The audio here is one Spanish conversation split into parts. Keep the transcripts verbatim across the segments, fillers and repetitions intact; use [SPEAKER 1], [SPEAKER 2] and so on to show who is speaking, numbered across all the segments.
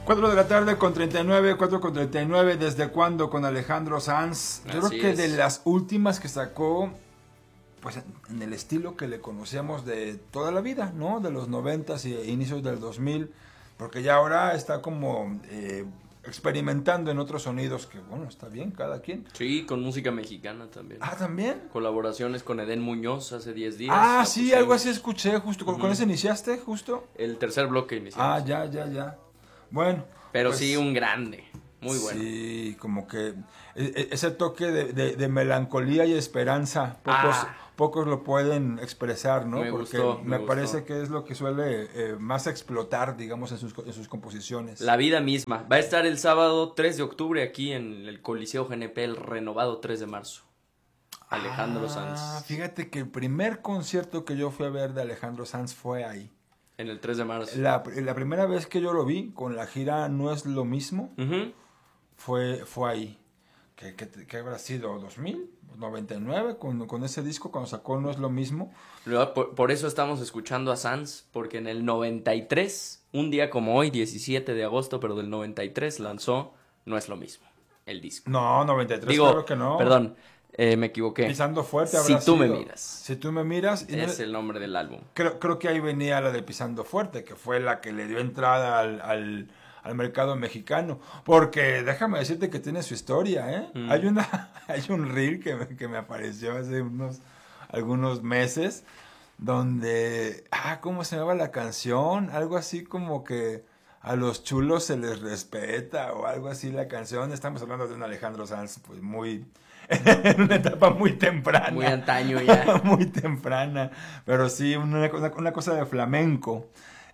[SPEAKER 1] cuatro de la tarde con treinta y nueve, cuatro con treinta y nueve. ¿Desde cuándo con Alejandro Sanz? Yo
[SPEAKER 2] Así
[SPEAKER 1] creo que
[SPEAKER 2] es.
[SPEAKER 1] de las últimas que sacó, pues en el estilo que le conocíamos de toda la vida, ¿no? De los noventas y inicios del dos mil, porque ya ahora está como eh, experimentando en otros sonidos que, bueno, está bien, cada quien.
[SPEAKER 2] Sí, con música mexicana también.
[SPEAKER 1] Ah, ¿también?
[SPEAKER 2] Colaboraciones con Edén Muñoz hace diez días.
[SPEAKER 1] Ah,
[SPEAKER 2] la
[SPEAKER 1] sí,
[SPEAKER 2] pusimos.
[SPEAKER 1] algo así escuché, justo. ¿Con,
[SPEAKER 2] Ujú.
[SPEAKER 1] ¿con ese iniciaste, justo?
[SPEAKER 2] El tercer bloque inicial.
[SPEAKER 1] Ah, ya, ya, ya. Bueno.
[SPEAKER 2] Pero
[SPEAKER 1] pues,
[SPEAKER 2] sí, un grande. Muy bueno.
[SPEAKER 1] Sí, como que e- e- ese toque de, de- de melancolía y esperanza, pocos,
[SPEAKER 2] Ah.
[SPEAKER 1] pocos lo pueden expresar, ¿no?
[SPEAKER 2] Me
[SPEAKER 1] Porque
[SPEAKER 2] gustó,
[SPEAKER 1] me,
[SPEAKER 2] me
[SPEAKER 1] parece
[SPEAKER 2] gustó.
[SPEAKER 1] que es lo que suele eh, más explotar, digamos, en sus, co- en sus composiciones.
[SPEAKER 2] La vida misma. Va a estar el sábado tres de octubre aquí en el Coliseo G N P, el renovado tres de marzo. Alejandro
[SPEAKER 1] Ah,
[SPEAKER 2] Sanz.
[SPEAKER 1] fíjate que el primer concierto que yo fui a ver de Alejandro Sanz fue ahí.
[SPEAKER 2] En el tres de marzo.
[SPEAKER 1] La, la primera vez que yo lo vi con la gira No es lo mismo,
[SPEAKER 2] Ujú.
[SPEAKER 1] fue, fue ahí. ¿Qué, qué, qué habrá sido? ¿dos mil? ¿noventa y nueve? Con, con ese disco, cuando sacó No es lo mismo.
[SPEAKER 2] Luego, Por, por eso estamos escuchando a Sanz, porque en el noventa y tres, un día como hoy, diecisiete de agosto, pero del noventa y tres, lanzó No es lo mismo, el disco.
[SPEAKER 1] No, noventa y tres,
[SPEAKER 2] Digo,
[SPEAKER 1] claro que no.
[SPEAKER 2] perdón, eh, me equivoqué.
[SPEAKER 1] Pisando fuerte
[SPEAKER 2] Si
[SPEAKER 1] habrá
[SPEAKER 2] tú me
[SPEAKER 1] sido.
[SPEAKER 2] miras.
[SPEAKER 1] Si tú me miras. Y no-
[SPEAKER 2] Es el nombre del álbum.
[SPEAKER 1] creo, creo que ahí venía la de Pisando Fuerte, que fue la que le dio entrada al, al, al mercado mexicano. Porque déjame decirte que tiene su historia, ¿eh?
[SPEAKER 2] Mm.
[SPEAKER 1] Hay una, hay un reel que me, que me apareció hace unos algunos meses, donde, ah, ¿cómo se llama la canción? Algo así como que a los chulos se les respeta, o algo así la canción. Estamos hablando de un Alejandro Sanz, pues muy, en una etapa muy temprana.
[SPEAKER 2] Muy antaño ya.
[SPEAKER 1] Muy temprana, pero sí una, cosa- una cosa de flamenco,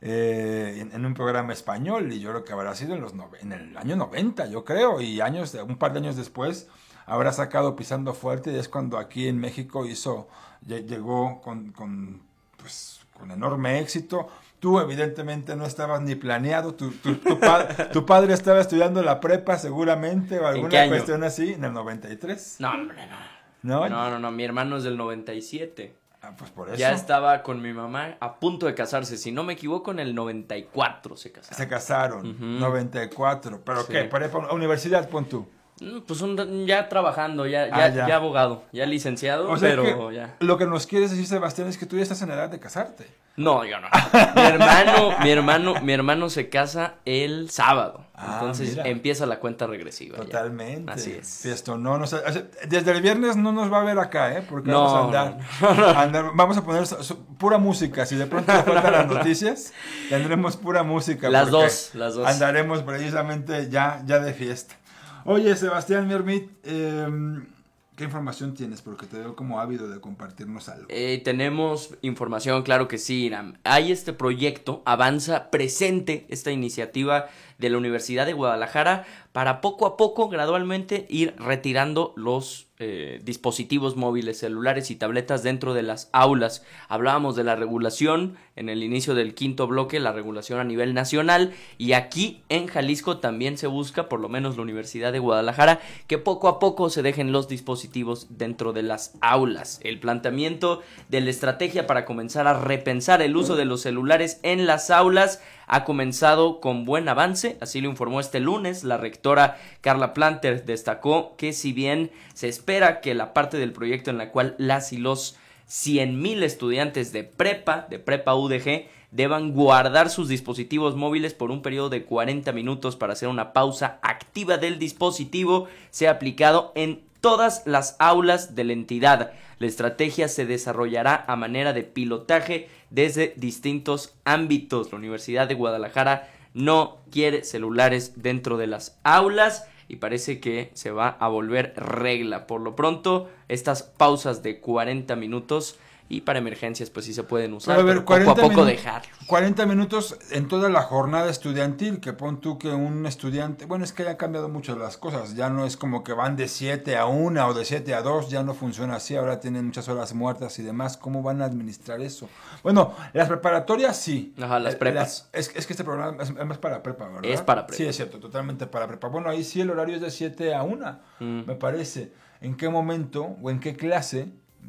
[SPEAKER 1] eh, en, en un programa español, y yo creo que habrá sido en, los nove- en el año noventa, yo creo, y años, un par de años después habrá sacado Pisando Fuerte, y es cuando aquí en México hizo, lle- llegó con, con, pues, con enorme éxito. Tú evidentemente no estabas ni planeado, tu, tu, tu, pa- tu padre estaba estudiando la prepa seguramente, o
[SPEAKER 2] qué
[SPEAKER 1] alguna
[SPEAKER 2] año?
[SPEAKER 1] cuestión así, en el noventa y tres.
[SPEAKER 2] No, hombre, no.
[SPEAKER 1] ¿No?
[SPEAKER 2] No, no, no, mi hermano es del noventa y siete.
[SPEAKER 1] Ah, pues por eso.
[SPEAKER 2] Ya estaba con mi mamá a punto de casarse. Si no me equivoco, en el noventa y cuatro se casaron.
[SPEAKER 1] Se casaron,
[SPEAKER 2] Ujú.
[SPEAKER 1] noventa y cuatro. ¿Pero
[SPEAKER 2] Sí.
[SPEAKER 1] qué? Prepa, universidad, pon tú.
[SPEAKER 2] Mm, Pues un- ya trabajando, ya, ya,
[SPEAKER 1] Ah, ya.
[SPEAKER 2] ya abogado, ya licenciado,
[SPEAKER 1] O sea
[SPEAKER 2] pero
[SPEAKER 1] que
[SPEAKER 2] ya.
[SPEAKER 1] lo que nos quieres decir, Sebastián, es que tú ya estás en edad de casarte.
[SPEAKER 2] No, yo no. Mi hermano, mi hermano, mi hermano se casa el sábado.
[SPEAKER 1] Ah,
[SPEAKER 2] Entonces
[SPEAKER 1] mira.
[SPEAKER 2] empieza la cuenta regresiva. ya.
[SPEAKER 1] Totalmente.
[SPEAKER 2] Así es.
[SPEAKER 1] Fiesto, no, no sé, o sea, desde el viernes no nos va a ver acá, ¿eh? Porque
[SPEAKER 2] No,
[SPEAKER 1] vamos a andar, a andar- vamos a poner so- so- pura música. Si de pronto nos faltan las noticias, tendremos pura música.
[SPEAKER 2] Las
[SPEAKER 1] porque
[SPEAKER 2] dos, las dos.
[SPEAKER 1] Andaremos precisamente ya, ya de fiesta. Oye, Sebastián Miermit, eh, ¿qué información tienes? Porque te veo como ávido de compartirnos algo.
[SPEAKER 2] Eh, tenemos información, claro que sí, Iram. Hay este proyecto, Avanza Presente, esta iniciativa de la Universidad de Guadalajara, para poco a poco, gradualmente, ir retirando los eh, dispositivos móviles, celulares y tabletas dentro de las aulas. Hablábamos de la regulación en el inicio del quinto bloque, la regulación a nivel nacional, y aquí en Jalisco también se busca, por lo menos la Universidad de Guadalajara, que poco a poco se dejen los dispositivos dentro de las aulas. El planteamiento de la estrategia para comenzar a repensar el uso de los celulares en las aulas ha comenzado con buen avance, así lo informó este lunes. La rectora Carla Planter destacó que si bien se espera que la parte del proyecto en la cual las y los cien mil estudiantes de prepa, de prepa U D G, deban guardar sus dispositivos móviles por un periodo de cuarenta minutos para hacer una pausa activa del dispositivo, se ha aplicado en todas las aulas de la entidad. La estrategia se desarrollará a manera de pilotaje desde distintos ámbitos. La Universidad de Guadalajara no quiere celulares dentro de las aulas y parece que se va a volver regla. Por lo pronto, estas pausas de cuarenta minutos y para emergencias pues sí se pueden usar,
[SPEAKER 1] Pero a ver,
[SPEAKER 2] pero poco a
[SPEAKER 1] cuarenta
[SPEAKER 2] poco
[SPEAKER 1] minu-
[SPEAKER 2] dejarlo.
[SPEAKER 1] cuarenta minutos en toda la jornada estudiantil, que pon tú que un estudiante, bueno, es que ya han cambiado mucho las cosas, ya no es como que van de siete a una o de siete a dos, ya no funciona así, ahora tienen muchas horas muertas y demás, ¿cómo van a administrar eso? Bueno, las preparatorias sí.
[SPEAKER 2] Ajá, las
[SPEAKER 1] Eh,
[SPEAKER 2] prepas.
[SPEAKER 1] es, es que este programa es, es más para prepa, ¿verdad?
[SPEAKER 2] Es para prepa.
[SPEAKER 1] Sí, es cierto, totalmente para prepa. Bueno, ahí sí el horario es de siete a una,
[SPEAKER 2] Mm.
[SPEAKER 1] me parece. ¿En qué momento o en qué clase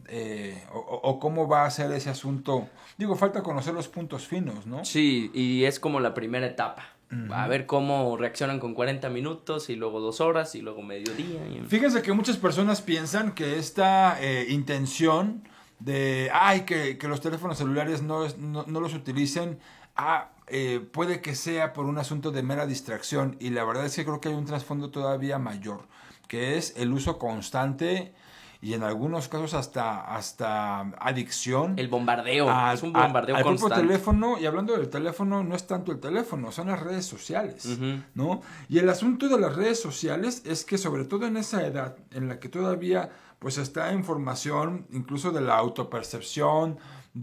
[SPEAKER 1] eh, o, o- o cómo va a ser ese asunto? Digo, falta conocer los puntos finos, ¿no?
[SPEAKER 2] Sí, y es como la primera etapa. Uh-huh. A ver cómo reaccionan con cuarenta minutos y luego dos horas y luego mediodía. Y...
[SPEAKER 1] Fíjense que muchas personas piensan que esta eh, intención de, ay, que, que los teléfonos celulares no, no, no los utilicen, ah, eh, puede que sea por un asunto de mera distracción. Y la verdad es que creo que hay un trasfondo todavía mayor, que es el uso constante y en algunos casos hasta, hasta adicción.
[SPEAKER 2] El bombardeo,
[SPEAKER 1] a,
[SPEAKER 2] es un bombardeo
[SPEAKER 1] a, al
[SPEAKER 2] constante.
[SPEAKER 1] propio teléfono, y hablando del teléfono, no es tanto el teléfono, son las redes sociales,
[SPEAKER 2] uh-huh.
[SPEAKER 1] ¿no? Y el asunto de las redes sociales es que sobre todo en esa edad en la que todavía pues está en formación incluso de la autopercepción,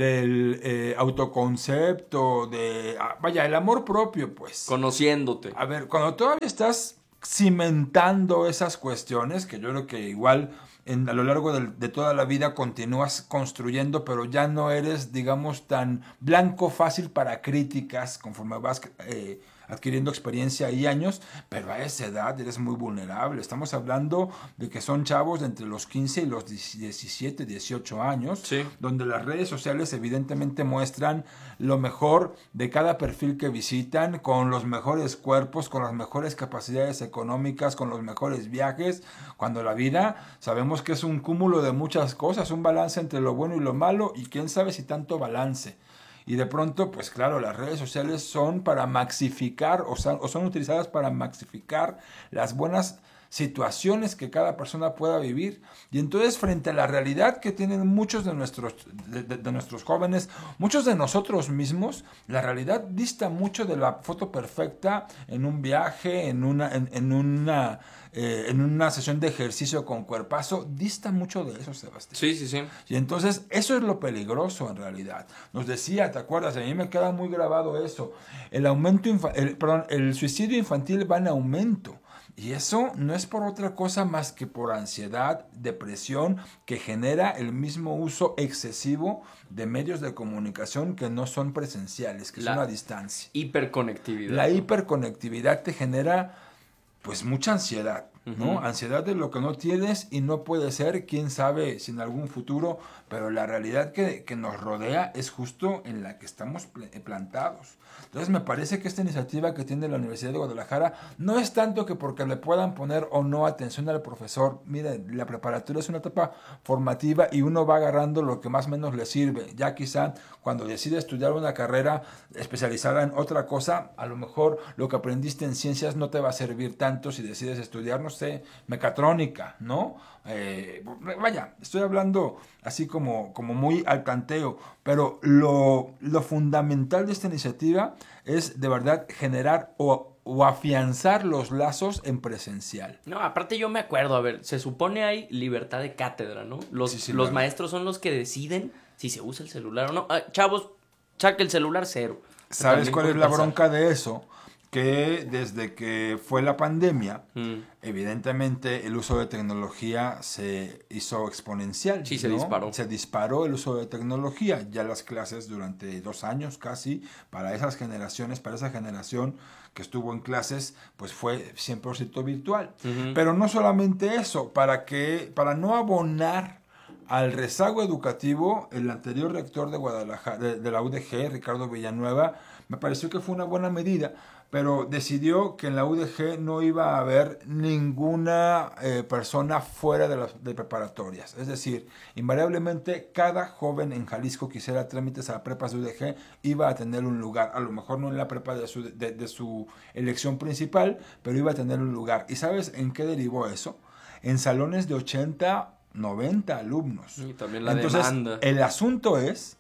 [SPEAKER 1] del eh, autoconcepto, de, ah, vaya, el amor propio, pues.
[SPEAKER 2] Conociéndote.
[SPEAKER 1] A ver, cuando todavía estás cimentando esas cuestiones, que yo creo que igual en, a lo largo de, de toda la vida continúas construyendo, pero ya no eres, digamos, tan blanco fácil para críticas conforme vas eh, adquiriendo experiencia y años, pero a esa edad eres muy vulnerable. Estamos hablando de que son chavos de entre los quince y los diecisiete, dieciocho años,
[SPEAKER 2] sí.
[SPEAKER 1] donde las redes sociales evidentemente muestran lo mejor de cada perfil que visitan, con los mejores cuerpos, con las mejores capacidades económicas, con los mejores viajes, cuando la vida sabemos que es un cúmulo de muchas cosas, un balance entre lo bueno y lo malo, y quién sabe si tanto balance. Y de pronto, pues claro, las redes sociales son para maxificar o son, o son utilizadas para maxificar las buenas situaciones que cada persona pueda vivir. Y entonces, frente a la realidad que tienen muchos de nuestros, de, de, de nuestros jóvenes, muchos de nosotros mismos, la realidad dista mucho de la foto perfecta en un viaje, en una, en, en una, eh, en una sesión de ejercicio con cuerpazo, dista mucho de eso, Sebastián.
[SPEAKER 2] Sí, sí, sí.
[SPEAKER 1] Y entonces, eso es lo peligroso en realidad. Nos decía, ¿te acuerdas? A mí me queda muy grabado eso. El aumento, infa- el, perdón, el suicidio infantil va en aumento. Y eso no es por otra cosa más que por ansiedad, depresión, que genera el mismo uso excesivo de medios de comunicación que no son presenciales, que
[SPEAKER 2] la
[SPEAKER 1] son a distancia.
[SPEAKER 2] Hiperconectividad.
[SPEAKER 1] La
[SPEAKER 2] ¿no?
[SPEAKER 1] hiperconectividad te genera pues mucha ansiedad, ¿no? Uh-huh. Ansiedad de lo que no tienes y no puede ser, quién sabe si en algún futuro, pero la realidad que, que nos rodea es justo en la que estamos plantados. Entonces me parece que esta iniciativa que tiene la Universidad de Guadalajara no es tanto que porque le puedan poner o no atención al profesor. Mire, la preparatoria es una etapa formativa y uno va agarrando lo que más o menos le sirve. Ya quizá cuando decide estudiar una carrera especializada en otra cosa, a lo mejor lo que aprendiste en ciencias no te va a servir tanto si decides estudiar, no sé, mecatrónica, ¿no? Eh, vaya, estoy hablando así como, como muy al tanteo, pero lo, lo fundamental de esta iniciativa es de verdad generar o, o afianzar los lazos en presencial.
[SPEAKER 2] No, aparte yo me acuerdo, a ver, se supone hay libertad de cátedra, ¿no? Los,
[SPEAKER 1] sí, sí,
[SPEAKER 2] los
[SPEAKER 1] claro.
[SPEAKER 2] maestros son los que deciden si se usa el celular o no. Ah, chavos, saque el celular cero.
[SPEAKER 1] ¿Sabes cuál es la pasar. bronca de eso? Que desde que fue la pandemia, mm. evidentemente el uso de tecnología se hizo exponencial.
[SPEAKER 2] Sí, se
[SPEAKER 1] ¿no?
[SPEAKER 2] disparó.
[SPEAKER 1] Se disparó el uso de tecnología. Ya las clases durante dos años casi, para esas generaciones, para esa generación que estuvo en clases, pues fue cien por ciento virtual. Uh-huh. Pero no solamente eso, para, que, para no abonar al rezago educativo, el anterior rector de Guadalajara, de, de la U D G, Ricardo Villanueva, me pareció que fue una buena medida, pero decidió que en la U D G no iba a haber ninguna eh, persona fuera de las de preparatorias. Es decir, invariablemente cada joven en Jalisco que hiciera trámites a la prepa de U D G iba a tener un lugar. A lo mejor no en la prepa de su, de, de su elección principal, pero iba a tener un lugar. ¿Y sabes en qué derivó eso? En salones de ochenta, noventa alumnos.
[SPEAKER 2] Y también la
[SPEAKER 1] Entonces,
[SPEAKER 2] demanda.
[SPEAKER 1] El asunto es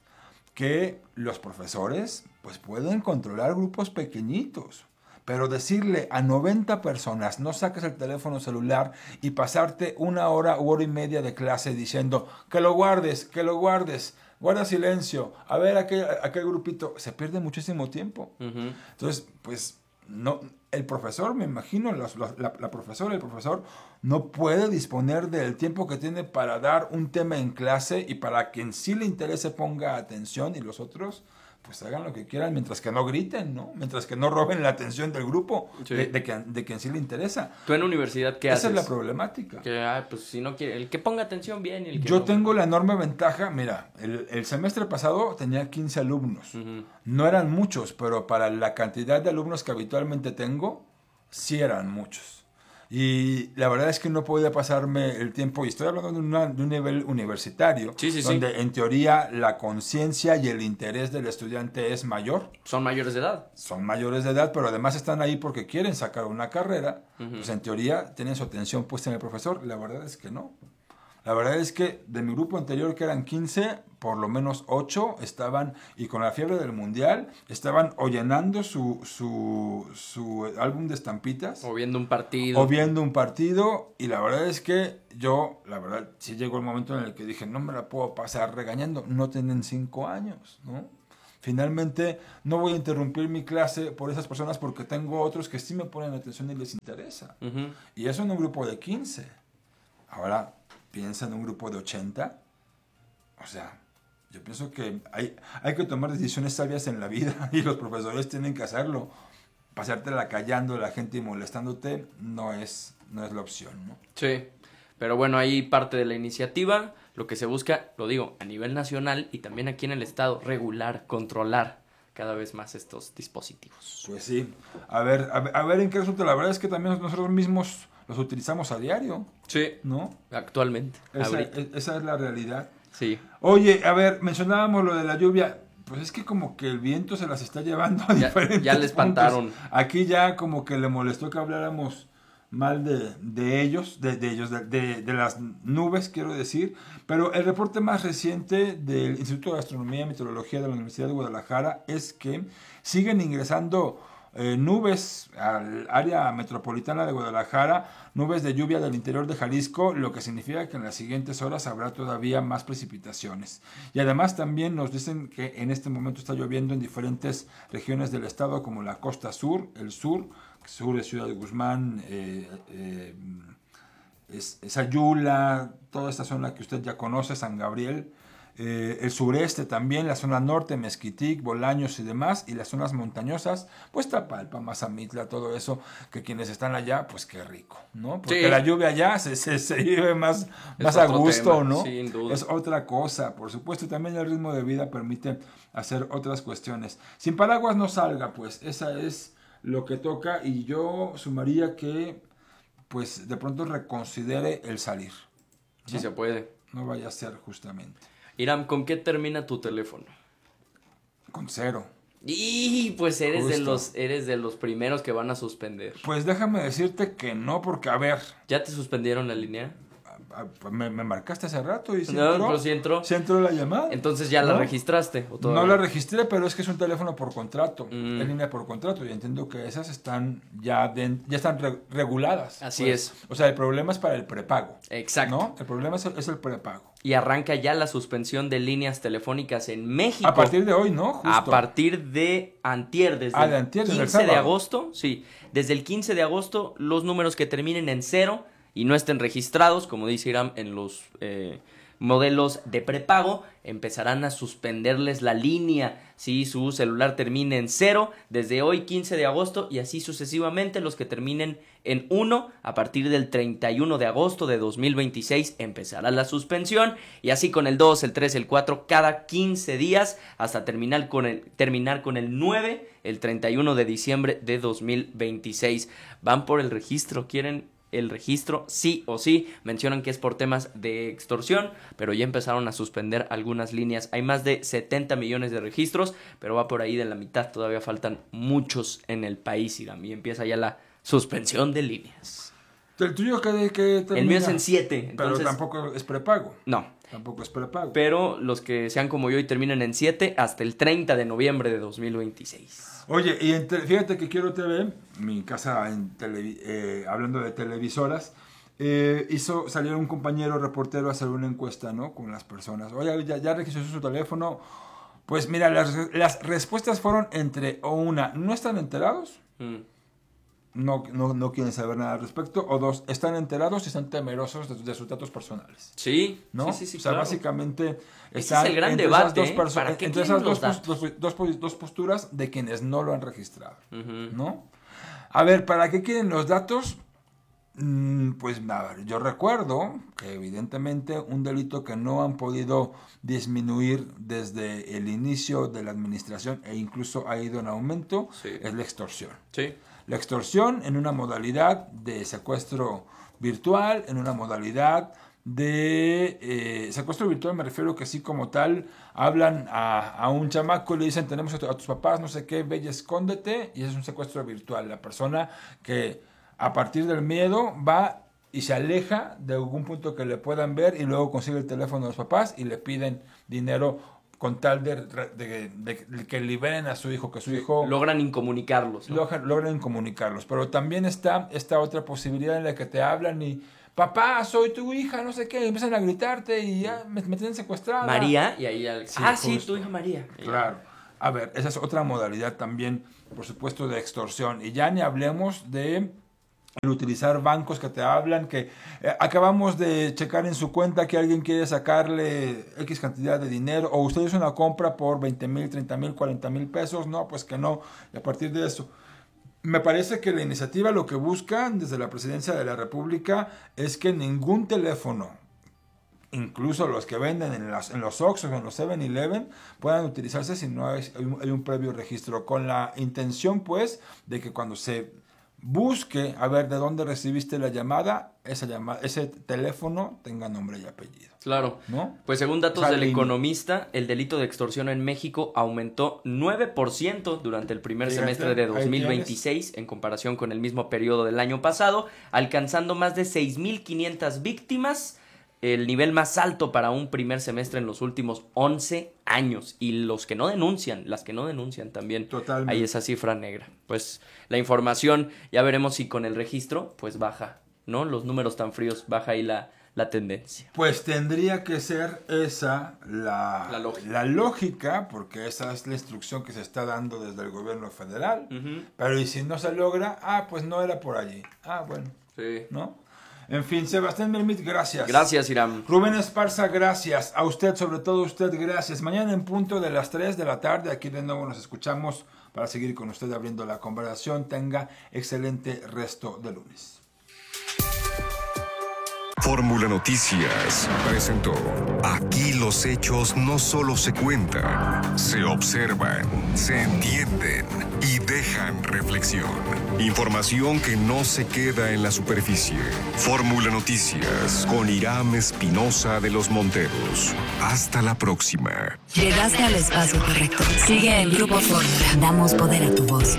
[SPEAKER 1] que los profesores pues pueden controlar grupos pequeñitos, pero decirle a noventa personas no saques el teléfono celular y pasarte una hora u hora y media de clase diciendo que lo guardes, que lo guardes, guarda silencio, a ver aquel, aquel grupito, se pierde muchísimo tiempo. Uh-huh. Entonces, pues no, el profesor, me imagino, la, la, la profesora, el profesor no puede disponer del tiempo que tiene para dar un tema en clase y para quien sí le interese ponga atención y los otros pues hagan lo que quieran mientras que no griten, ¿no? Mientras que no roben la atención del grupo,
[SPEAKER 2] Sí.
[SPEAKER 1] de, de, que, de quien sí le interesa.
[SPEAKER 2] ¿Tú en universidad qué
[SPEAKER 1] Esa
[SPEAKER 2] haces?
[SPEAKER 1] es la problemática.
[SPEAKER 2] Que, ah, pues si no quiere, el que ponga atención bien y el que
[SPEAKER 1] Yo
[SPEAKER 2] no.
[SPEAKER 1] tengo la enorme ventaja, mira, el, el semestre pasado tenía quince alumnos.
[SPEAKER 2] Ujú.
[SPEAKER 1] No eran muchos, pero para la cantidad de alumnos que habitualmente tengo, sí eran muchos. Y la verdad es que no podía pasarme el tiempo, y estoy hablando de, una, de un nivel universitario,
[SPEAKER 2] Sí, sí, sí.
[SPEAKER 1] donde en teoría la conciencia y el interés del estudiante es mayor.
[SPEAKER 2] Son mayores de edad.
[SPEAKER 1] Son mayores de edad, pero además están ahí porque quieren sacar una carrera.
[SPEAKER 2] Ujú.
[SPEAKER 1] Pues en teoría tienen su atención puesta en el profesor. La verdad es que no. La verdad es que de mi grupo anterior, que eran quince, por lo menos ocho estaban, y con la fiebre del mundial, estaban o llenando su, su, su álbum de estampitas,
[SPEAKER 2] O viendo un partido.
[SPEAKER 1] o viendo un partido, y la verdad es que yo, la verdad, sí llegó el momento en el que dije, no me la puedo pasar regañando, no tienen cinco años, ¿no? Finalmente, no voy a interrumpir mi clase por esas personas porque tengo otros que sí me ponen atención y les interesa.
[SPEAKER 2] Ujú.
[SPEAKER 1] Y eso en un grupo de quince. Ahora, piensa en un grupo de ochenta. O sea, yo pienso que hay, hay que tomar decisiones sabias en la vida y los profesores tienen que hacerlo. Pasártela callando a la gente y molestándote no es, no es la opción, ¿no?
[SPEAKER 2] Sí, pero bueno, ahí parte de la iniciativa, lo que se busca, lo digo, a nivel nacional y también aquí en el estado, regular, controlar cada vez más estos dispositivos.
[SPEAKER 1] Pues sí. A ver, a ver, a ver en qué resulta. La verdad es que también nosotros mismos los utilizamos a diario,
[SPEAKER 2] Sí,
[SPEAKER 1] ¿no?
[SPEAKER 2] actualmente,
[SPEAKER 1] Esa,
[SPEAKER 2] ahorita.
[SPEAKER 1] e- esa es la realidad.
[SPEAKER 2] Sí,
[SPEAKER 1] Oye, a ver, mencionábamos lo de la lluvia. Pues es que como que el viento se las está llevando a
[SPEAKER 2] Ya-
[SPEAKER 1] diferentes
[SPEAKER 2] ya le espantaron.
[SPEAKER 1] puntos. Aquí ya como que le molestó que habláramos mal de, de ellos, de, de ellos, de, de, de las nubes, quiero decir. Pero el reporte más reciente del Instituto de Astronomía y Meteorología de la Universidad de Guadalajara es que siguen ingresando eh, nubes al área metropolitana de Guadalajara, nubes de lluvia del interior de Jalisco, lo que significa que en las siguientes horas habrá todavía más precipitaciones. Y además también nos dicen que en este momento está lloviendo en diferentes regiones del estado, como la costa sur, el sur, sur de Ciudad de Guzmán, eh, eh, es, es Ayula, toda esta zona que usted ya conoce, San Gabriel, eh, el sureste también, la zona norte, Mezquitic, Bolaños y demás, y las zonas montañosas, pues Tapalpa, Mazamitla, todo eso, que quienes están allá, pues qué rico, ¿no? Porque
[SPEAKER 2] Sí.
[SPEAKER 1] la lluvia allá se, se, se vive más,
[SPEAKER 2] Es
[SPEAKER 1] más a
[SPEAKER 2] otro
[SPEAKER 1] gusto,
[SPEAKER 2] tema,
[SPEAKER 1] ¿no?
[SPEAKER 2] sin duda.
[SPEAKER 1] Es otra cosa, por supuesto, y también el ritmo de vida permite hacer otras cuestiones. Sin paraguas no salga, pues, esa es lo que toca, y yo sumaría que, pues, de pronto reconsidere el salir.
[SPEAKER 2] sí
[SPEAKER 1] ¿no?
[SPEAKER 2] se puede.
[SPEAKER 1] No vaya a ser justamente.
[SPEAKER 2] Iram, ¿con qué termina tu teléfono?
[SPEAKER 1] Con cero.
[SPEAKER 2] Y pues eres de
[SPEAKER 1] Justo.
[SPEAKER 2] los eres de los primeros que van a suspender.
[SPEAKER 1] Pues déjame decirte que no, porque, a ver,
[SPEAKER 2] ¿Ya te suspendieron la línea?
[SPEAKER 1] a- a- me, me marcaste hace rato y sí
[SPEAKER 2] No,
[SPEAKER 1] entró,
[SPEAKER 2] pero sí entró.
[SPEAKER 1] sí entró la llamada.
[SPEAKER 2] Entonces ya la
[SPEAKER 1] ¿No?
[SPEAKER 2] registraste. ¿o
[SPEAKER 1] No
[SPEAKER 2] todavía?
[SPEAKER 1] la registré, pero es que es un teléfono por contrato,
[SPEAKER 2] Mm.
[SPEAKER 1] es línea por contrato, y entiendo que esas están ya, de- ya están re- reguladas.
[SPEAKER 2] Así
[SPEAKER 1] pues.
[SPEAKER 2] es.
[SPEAKER 1] O sea, el problema es para el prepago.
[SPEAKER 2] Exacto.
[SPEAKER 1] ¿No? El problema es el, es el prepago.
[SPEAKER 2] Y arranca ya la suspensión de líneas telefónicas en México.
[SPEAKER 1] A partir de hoy, ¿no? Justo.
[SPEAKER 2] A partir de antier, desde
[SPEAKER 1] Ah, de
[SPEAKER 2] el
[SPEAKER 1] antier, desde el
[SPEAKER 2] quince de
[SPEAKER 1] sábado.
[SPEAKER 2] agosto, sí, desde el quince de agosto, los números que terminen en cero y no estén registrados, como dice Iram, en los eh, modelos de prepago, empezarán a suspenderles la línea si su celular termine en cero, desde hoy quince de agosto, y así sucesivamente los que terminen en uno, a partir del treinta y uno de agosto de dos mil veintiséis empezará la suspensión, y así con el dos, el tres, el cuatro, cada quince días, hasta terminar con el, terminar con el nueve, el treinta y uno de diciembre de dos mil veintiséis. Van por el registro, quieren el registro sí o sí, mencionan que es por temas de extorsión, pero ya empezaron a suspender algunas líneas. Hay más de setenta millones de registros, pero va por ahí de la mitad, todavía faltan muchos en el país, Iram, y empieza ya la suspensión de líneas.
[SPEAKER 1] ¿El tuyo qué, qué termina?
[SPEAKER 2] El mío es en siete, entonces
[SPEAKER 1] Pero tampoco es prepago.
[SPEAKER 2] no,
[SPEAKER 1] Tampoco es prepago.
[SPEAKER 2] pero los que sean como yo y terminen en siete hasta el treinta de noviembre de dos mil veintiséis.
[SPEAKER 1] Oye, y en te- fíjate que Quiero T V, mi casa en televi- eh, hablando de televisoras, eh, hizo salir un compañero reportero a hacer una encuesta, ¿no? Con las personas. Oye, ya, ya registró su teléfono. Pues mira, las, las respuestas fueron entre o una, no están enterados,
[SPEAKER 2] Mm.
[SPEAKER 1] no, no, no quieren saber nada al respecto, o dos, están enterados y están temerosos de, de sus datos personales.
[SPEAKER 2] Sí,
[SPEAKER 1] ¿no?
[SPEAKER 2] sí, sí, sí,
[SPEAKER 1] o sea,
[SPEAKER 2] claro.
[SPEAKER 1] básicamente
[SPEAKER 2] Ese
[SPEAKER 1] están
[SPEAKER 2] es el gran
[SPEAKER 1] entre
[SPEAKER 2] debate,
[SPEAKER 1] esas dos,
[SPEAKER 2] ¿eh? ¿Para qué
[SPEAKER 1] entre
[SPEAKER 2] quieren
[SPEAKER 1] esas dos,
[SPEAKER 2] los datos?
[SPEAKER 1] dos, dos, dos posturas de quienes no lo han registrado,
[SPEAKER 2] Uh-huh.
[SPEAKER 1] ¿no? A ver, ¿para qué quieren los datos? Mm, pues a ver, yo recuerdo que evidentemente un delito que no han podido disminuir desde el inicio de la administración e incluso ha ido en aumento,
[SPEAKER 2] Sí.
[SPEAKER 1] es la extorsión.
[SPEAKER 2] Sí.
[SPEAKER 1] La extorsión en una modalidad de secuestro virtual, en una modalidad de eh, secuestro virtual, me refiero que así como tal, hablan a, a un chamaco y le dicen, tenemos a, tu, a tus papás, no sé qué, ve y escóndete, y ese es un secuestro virtual. La persona que a partir del miedo va y se aleja de algún punto que le puedan ver y luego consigue el teléfono de los papás y le piden dinero con tal de, de, de, de que liberen a su hijo, que su hijo...
[SPEAKER 2] Logran incomunicarlos, ¿no?
[SPEAKER 1] Logran, logran incomunicarlos. Pero también está esta otra posibilidad en la que te hablan y, papá, soy tu hija, no sé qué, y empiezan a gritarte y ya me, me tienen secuestrada.
[SPEAKER 2] María, y ahí... Al...
[SPEAKER 1] Sí,
[SPEAKER 2] ah, sí,
[SPEAKER 1] justo.
[SPEAKER 2] tu hija María.
[SPEAKER 1] Claro. A ver, esa es otra modalidad también, por supuesto, de extorsión. Y ya ni hablemos de... el utilizar bancos que te hablan, que eh, acabamos de checar en su cuenta que alguien quiere sacarle X cantidad de dinero, o usted hizo una compra por veinte mil, treinta mil, cuarenta mil pesos, no, pues que no, y a partir de eso. Me parece que la iniciativa lo que buscan desde la Presidencia de la República es que ningún teléfono, incluso los que venden en, las, en los Oxxos o en los seven eleven, puedan utilizarse si no hay, hay, un, hay un previo registro, con la intención pues de que cuando se busque a ver de dónde recibiste la llamada, esa llamada, ese teléfono tenga nombre y apellido.
[SPEAKER 2] Claro,
[SPEAKER 1] ¿no?
[SPEAKER 2] Pues según datos
[SPEAKER 1] O sea,
[SPEAKER 2] del
[SPEAKER 1] el...
[SPEAKER 2] Economista, el delito de extorsión en México aumentó nueve por ciento durante el primer
[SPEAKER 1] Fíjate,
[SPEAKER 2] semestre de dos mil veintiséis en comparación con el mismo periodo del año pasado, alcanzando más de seis mil quinientas víctimas, el nivel más alto para un primer semestre en los últimos once años. Y los que no denuncian, las que no denuncian también,
[SPEAKER 1] Totalmente.
[SPEAKER 2] Hay esa cifra negra. Pues la información, ya veremos si con el registro, pues baja, ¿no? Los números tan fríos, baja ahí la, la tendencia.
[SPEAKER 1] Pues tendría que ser esa la,
[SPEAKER 2] la, lógica.
[SPEAKER 1] la lógica, porque esa es la instrucción que se está dando desde el gobierno federal.
[SPEAKER 2] Uh-huh.
[SPEAKER 1] Pero y si no se logra, ah, pues no era por allí. Ah, bueno.
[SPEAKER 2] Sí.
[SPEAKER 1] ¿No? En fin, Sebastián Melmit, gracias.
[SPEAKER 2] Gracias, Iram.
[SPEAKER 1] Rubén Esparza, gracias. A usted, sobre todo usted, gracias. Mañana en punto de las tres de la tarde, aquí de nuevo nos escuchamos para seguir con usted abriendo la conversación. Tenga excelente resto de lunes.
[SPEAKER 3] Fórmula Noticias presentó. Aquí los hechos no solo se cuentan, se observan, se entienden y dejan reflexión. Información que no se queda en la superficie. Fórmula Noticias con Iram Espinosa de los Monteros. Hasta la próxima.
[SPEAKER 4] Llegaste al espacio correcto. Sigue en Grupo Fórmula. Damos poder a tu voz.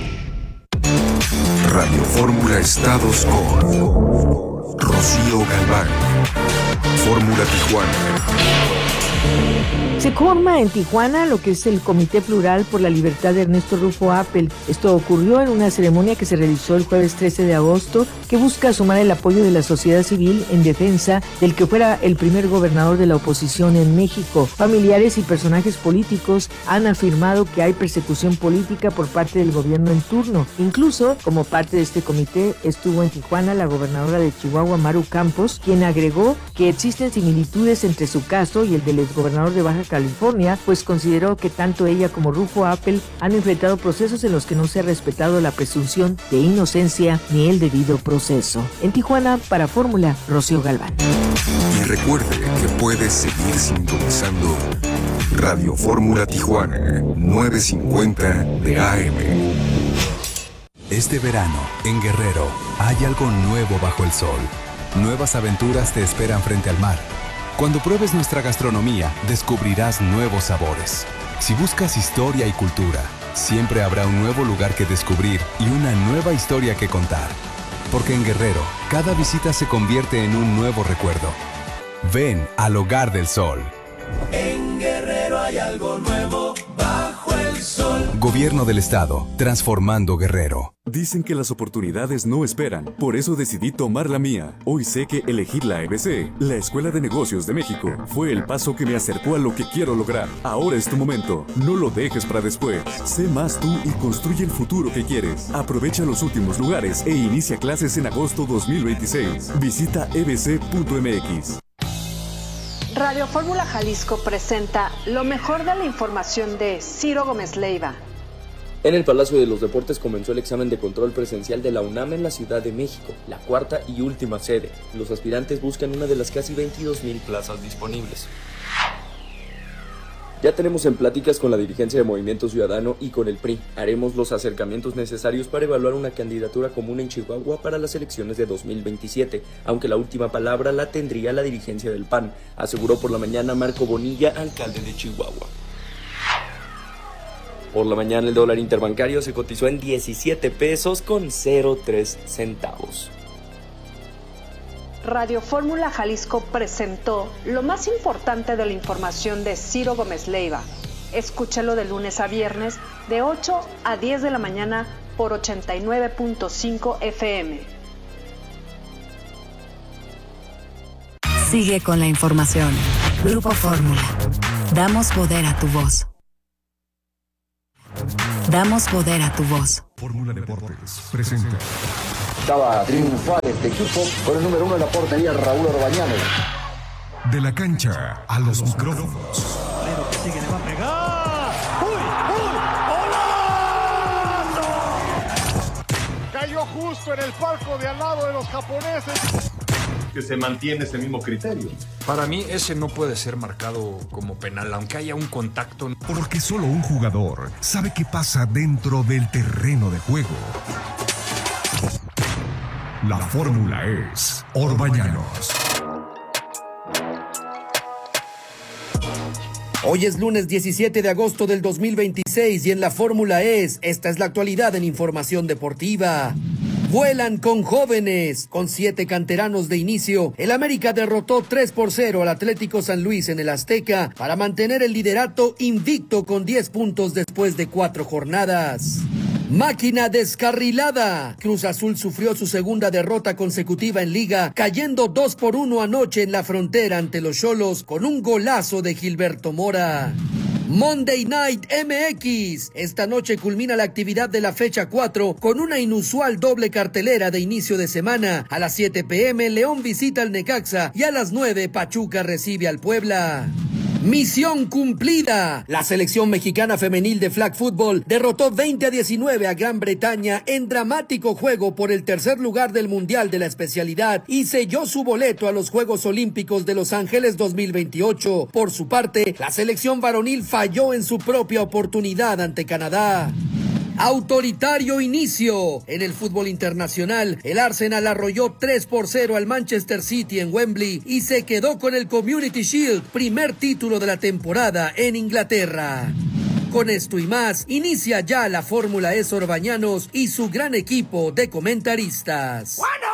[SPEAKER 3] Radio Fórmula Estados con Rocío Galván. Fórmula Tijuana.
[SPEAKER 5] Se forma en Tijuana lo que es el Comité Plural por la Libertad de Ernesto Rufo Appel. Esto ocurrió en una ceremonia que se realizó el jueves trece de agosto, que busca sumar el apoyo de la sociedad civil en defensa del que fuera el primer gobernador de la oposición en México. Familiares y personajes políticos han afirmado que hay persecución política por parte del gobierno en turno. Incluso, como parte de este comité, estuvo en Tijuana la gobernadora de Chihuahua, Maru Campos, quien agregó que existen similitudes entre su caso y el del exgobernador de Baja California, pues consideró que tanto ella como Rufo Appel han enfrentado procesos en los que no se ha respetado la presunción de inocencia ni el debido proceso. En Tijuana, para Fórmula, Rocío Galván.
[SPEAKER 3] Y recuerde que puedes seguir sintonizando Radio Fórmula Tijuana, novecientos cincuenta de A M.
[SPEAKER 6] Este verano, en Guerrero, hay algo nuevo bajo el sol. Nuevas aventuras te esperan frente al mar. Cuando pruebes nuestra gastronomía, descubrirás nuevos sabores. Si buscas historia y cultura, siempre habrá un nuevo lugar que descubrir y una nueva historia que contar. Porque en Guerrero, cada visita se convierte en un nuevo recuerdo. Ven al Hogar del Sol.
[SPEAKER 7] En Guerrero hay algo nuevo bajo el sol.
[SPEAKER 6] Gobierno del Estado, transformando Guerrero. Dicen que las oportunidades no esperan, por eso decidí tomar la mía. Hoy sé que elegir la E B C, la Escuela de Negocios de México, fue el paso que me acercó a lo que quiero lograr. Ahora es tu momento, no lo dejes para después. Sé más tú y construye el futuro que quieres. Aprovecha los últimos lugares e inicia clases en agosto dos mil veintiséis. Visita e b c punto m x.
[SPEAKER 8] Radio Fórmula Jalisco presenta lo mejor de la información de Ciro Gómez Leiva.
[SPEAKER 2] En el Palacio de los Deportes comenzó el examen de control presencial de la UNAM en la Ciudad de México, la cuarta y última sede. Los aspirantes buscan una de las casi veintidós mil plazas disponibles. Ya tenemos en pláticas con la dirigencia de Movimiento Ciudadano y con el P R I. Haremos los acercamientos necesarios para evaluar una candidatura común en Chihuahua para las elecciones de dos mil veintisiete, aunque la última palabra la tendría la dirigencia del P A N, aseguró por la mañana Marco Bonilla, alcalde de Chihuahua. Por la mañana el dólar interbancario se cotizó en diecisiete pesos con cero tres centavos.
[SPEAKER 8] Radio Fórmula Jalisco presentó lo más importante de la información de Ciro Gómez Leiva. Escúchalo de lunes a viernes de ocho a diez de la mañana por ochenta y nueve punto cinco F M.
[SPEAKER 4] Sigue con la información. Grupo Fórmula. Damos poder a tu voz. Damos poder a tu voz.
[SPEAKER 3] Fórmula Deportes presenta.
[SPEAKER 9] Estaba triunfal este equipo con el número uno de la portería, Raúl Orbañanos.
[SPEAKER 3] De la cancha a los micrófonos.
[SPEAKER 7] Pero que sigue, le va a pegar. ¡Uy! ¡Uy! ¡Golazo! Cayó justo en el palco de al lado de los japoneses.
[SPEAKER 10] Que se mantiene ese mismo criterio.
[SPEAKER 11] Para mí ese no puede ser marcado como penal, aunque haya un contacto.
[SPEAKER 3] Porque solo un jugador sabe qué pasa dentro del terreno de juego. La fórmula es Orbañanos.
[SPEAKER 12] Hoy es lunes diecisiete de agosto del dos mil veintiséis y en la fórmula es, esta es la actualidad en información deportiva. Vuelan con jóvenes. Con siete canteranos de inicio, el América derrotó tres por cero al Atlético San Luis en el Azteca para mantener el liderato invicto con diez puntos después de cuatro jornadas. Máquina descarrilada. Cruz Azul sufrió su segunda derrota consecutiva en Liga, cayendo dos por uno anoche en la Frontera ante los Xolos con un golazo de Gilberto Mora. Monday Night M X. Esta noche culmina la actividad de la fecha cuatro con una inusual doble cartelera de inicio de semana. A las siete pe eme León visita al Necaxa y a las nueve Pachuca recibe al Puebla. Misión cumplida. La selección mexicana femenil de flag football derrotó veinte a diecinueve a Gran Bretaña en dramático juego por el tercer lugar del Mundial de la especialidad y selló su boleto a los Juegos Olímpicos de Los Ángeles dos mil veintiocho. Por su parte, la selección varonil falló en su propia oportunidad ante Canadá. Autoritario inicio. En el fútbol internacional, el Arsenal arrolló tres por cero al Manchester City en Wembley y se quedó con el Community Shield, primer título de la temporada en Inglaterra. Con esto y más, inicia ya la Fórmula E Orbañanos y su gran equipo de comentaristas. ¡Bueno!